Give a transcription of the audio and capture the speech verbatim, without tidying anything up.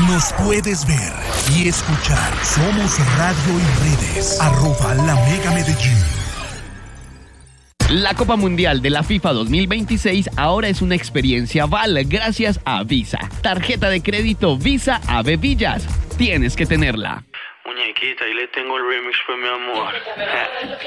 Nos puedes ver y escuchar. Somos Radio y Redes. Arroba La Mega Medellín. La Copa Mundial de la FIFA dos mil veintiséis ahora es una experiencia Val gracias a Visa. Tarjeta de crédito Visa Ave Villas. Tienes que tenerla. Muñequita, ahí le tengo el remix, pues, mi amor.